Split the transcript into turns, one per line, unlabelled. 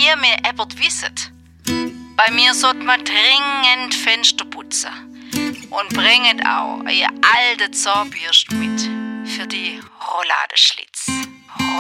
ihr mir etwas wisset. Bei mir sollt man dringend Fenster putzen. Und bringet auch ihr alte Zahnbürste mit für die Rouladeschlitz.